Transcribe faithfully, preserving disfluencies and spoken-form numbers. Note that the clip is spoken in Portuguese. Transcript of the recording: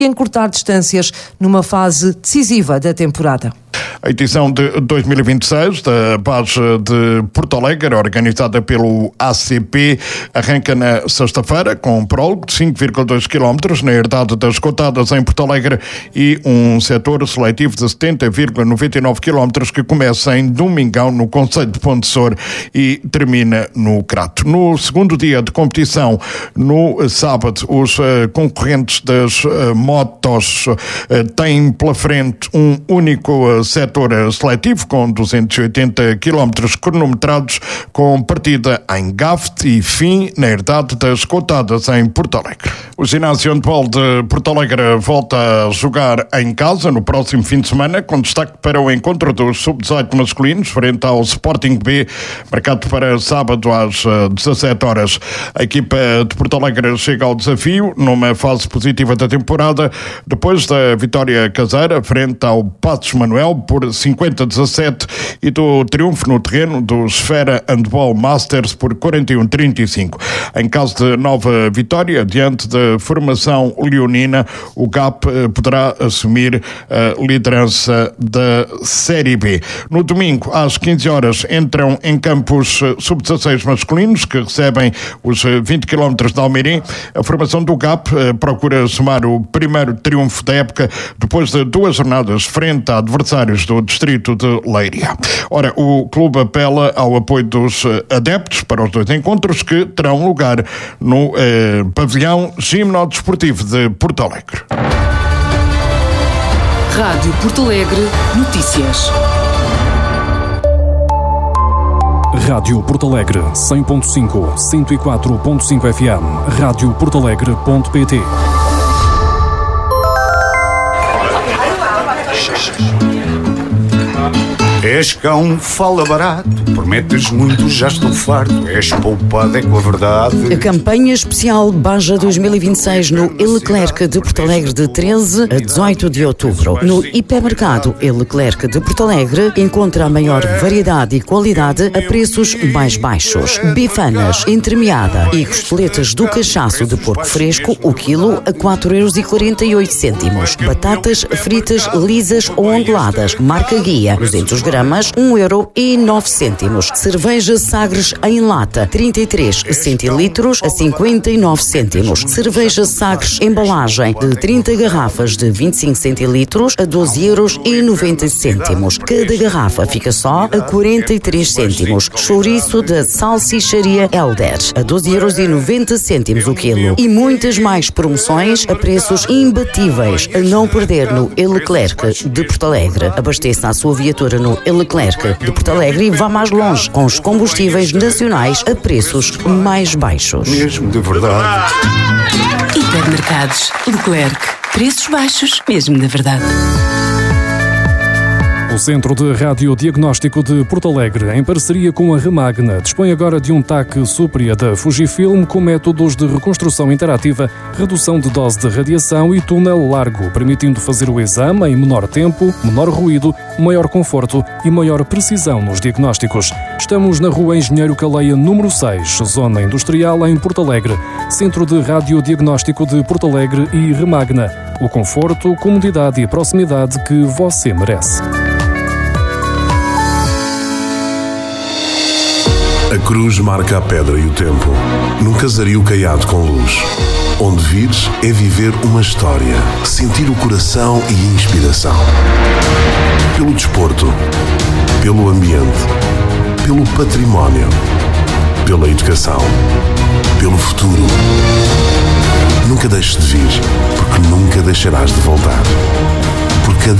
e encurtar distâncias numa fase decisiva da temporada. A edição de dois mil e vinte e seis da Paz de Porto Alegre, organizada pelo A C P, arranca na sexta-feira com um prólogo de cinco vírgula dois quilómetros na herdade das Cotadas em Porto Alegre e um setor seletivo de setenta vírgula noventa e nove quilómetros que começa em Domingão, no concelho de Pontessor, e termina no Crato. No segundo dia de competição, no sábado, os uh, concorrentes das uh, motos uh, têm pela frente um único uh, setor seletivo com duzentos e oitenta quilómetros cronometrados, com partida em Gafte e fim na herdade das Cotadas em Porto Alegre. O ginásio handball de Porto Alegre volta a jogar em casa no próximo fim de semana, com destaque para o encontro dos sub dezoito masculinos frente ao Sporting B, marcado para sábado às dezassete horas. A equipa de Porto Alegre chega ao desafio numa fase positiva da temporada, depois da vitória caseira frente ao Passos Manuel por cinquenta a dezassete e do triunfo no terreno do Esfera Handball Masters por quarenta e um a trinta e cinco. Em caso de nova vitória diante da formação leonina, o G A P poderá assumir a liderança da Série B. No domingo, às quinze horas, entram em campos sub dezasseis masculinos, que recebem os vinte quilómetros de Almeirim. A formação do G A P procura somar o primeiro triunfo da época depois de duas jornadas frente a adversários do distrito de Leiria. Ora, o clube apela ao apoio dos adeptos para os dois encontros, que terão lugar no eh, pavilhão gimnodesportivo de Porto Alegre. Rádio Porto Alegre Notícias. Rádio Porto Alegre cem ponto cinco, cento e quatro ponto cinco F M, rádio porto alegre ponto pt. És cão, fala barato, prometes muito, já estou farto. És poupado, é com a verdade. A campanha especial Baja dois mil e vinte e seis no E Leclerc de Porto Alegre de treze a dezoito de outubro. No hipermercado E Leclerc de Porto Alegre encontra a maior variedade e qualidade a preços mais baixos. Bifanas, entremeada e costeletas do cachaço de porco fresco, o quilo a quatro euros e quarenta e oito cêntimos. Batatas fritas lisas ou onduladas, marca Guia, duzentos gramas, um euro e nove cêntimos. Cerveja Sagres em lata, trinta e três centilitros a cinquenta e nove cêntimos. Cerveja Sagres embalagem de trinta garrafas de vinte e cinco centilitros a doze euros e noventa cêntimos. Cada garrafa fica só a quarenta e três cêntimos. Chouriço da Salsicharia Helder a doze euros e noventa cêntimos o quilo. E muitas mais promoções a preços imbatíveis a não perder no E Leclerc de Porto Alegre. Abasteça a sua viatura no E Leclerc de Porto Alegre e vá mais longe com os combustíveis nacionais a preços mais baixos. Mesmo de verdade. Hipermercados Leclerc. Preços baixos, mesmo de verdade. O Centro de Radiodiagnóstico de Porto Alegre, em parceria com a Remagna, dispõe agora de um T A C Supria da Fujifilm com métodos de reconstrução interativa, redução de dose de radiação e túnel largo, permitindo fazer o exame em menor tempo, menor ruído, maior conforto e maior precisão nos diagnósticos. Estamos na Rua Engenheiro Caleia, número seis, Zona Industrial, em Porto Alegre. Centro de Radiodiagnóstico de Porto Alegre e Remagna. O conforto, comodidade e proximidade que você merece. A cruz marca a pedra e o tempo, num casario caiado com luz. Onde vires é viver uma história, sentir o coração e inspiração. Pelo desporto, pelo ambiente, pelo património, pela educação, pelo futuro. Nunca deixes de vir, porque nunca deixarás de voltar. Por cada